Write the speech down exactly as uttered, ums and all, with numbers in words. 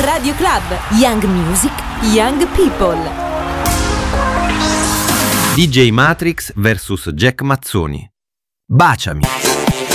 Radio Club, Young Music, Young People. D J Matrix versus Jack Mazzoni. Baciami.